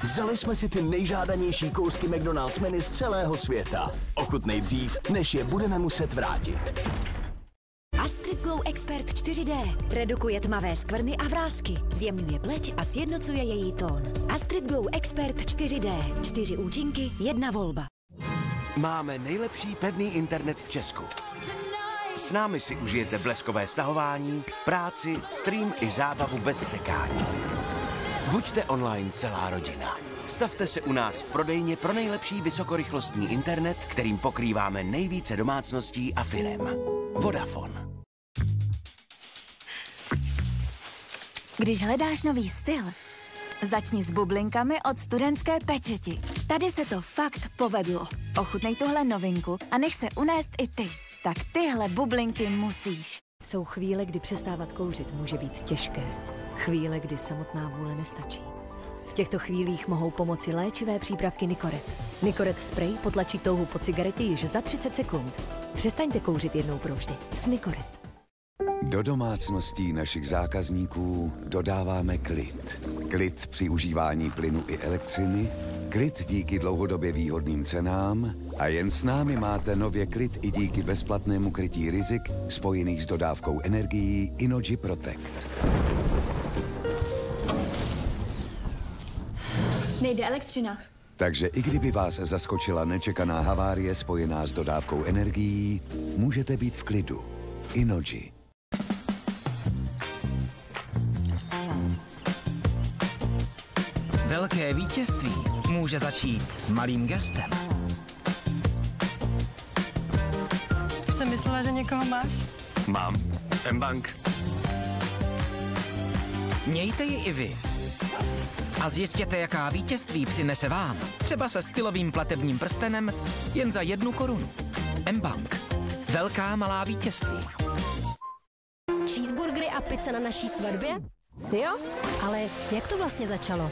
Vzali jsme si ty nejžádanější kousky McDonald's menu z celého světa. Ochutnej dřív, než je budeme muset vrátit. Astrid Glow Expert 4D redukuje tmavé skvrny a vrásky, zjemňuje pleť a sjednocuje její tón. Astrid Glow Expert 4D. 4 účinky, 1 volba. Máme nejlepší pevný internet v Česku. S námi si užijete bleskové stahování, práci, stream i zábavu bez sekání. Buďte online celá rodina. Stavte se u nás v prodejně pro nejlepší vysokorychlostní internet, kterým pokrýváme nejvíce domácností a firem. Vodafone. Když hledáš nový styl, začni s bublinkami od Studentské pečeti. Tady se to fakt povedlo. Ochutnej tuhle novinku a nech se unést i ty. Tak tyhle bublinky musíš. Jsou chvíle, kdy přestávat kouřit může být těžké. Chvíle, kdy samotná vůle nestačí. V těchto chvílích mohou pomoci léčivé přípravky Nicoret. Nicoret spray potlačí touhu po cigaretě již za 30 sekund. Přestaňte kouřit jednou provždy s Nicoret. Do domácností našich zákazníků dodáváme klid. Klid při užívání plynu i elektřiny, klid díky dlouhodobě výhodným cenám a jen s námi máte nově klid i díky bezplatnému krytí rizik spojených s dodávkou energií Innogy Protect. Nejde elektřina. Takže i kdyby vás zaskočila nečekaná havárie spojená s dodávkou energií, můžete být v klidu. Innogy. Velké vítězství může začít malým gestem. Už jsem myslela, že někoho máš. Mám. M-Bank. Mějte ji i vy. A zjistěte, jaká vítězství přinese vám. Třeba se stylovým platebním prstenem jen za 1 korunu. M-Bank. Velká malá vítězství. Cheeseburgery a pizza na naší svatbě? Jo, ale jak to vlastně začalo?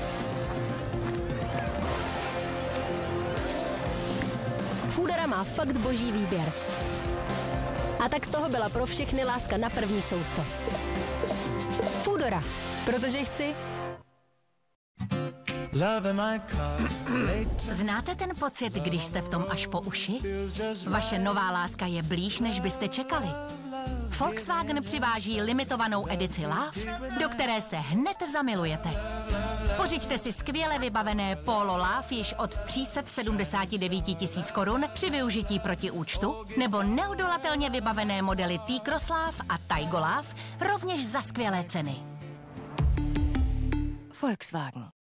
Foodora má fakt boží výběr. A tak z toho byla pro všechny láska na první sousto. Foodora, protože chci. Znáte ten pocit, když jste v tom až po uši? Vaše nová láska je blíž, než byste čekali. Volkswagen přiváží limitovanou edici Love, do které se hned zamilujete. Pořiďte si skvěle vybavené Polo Love již od 379 000 korun při využití protiúčtu, nebo neodolatelně vybavené modely T-Cross Love a Taigo Love rovněž za skvělé ceny. Volkswagen.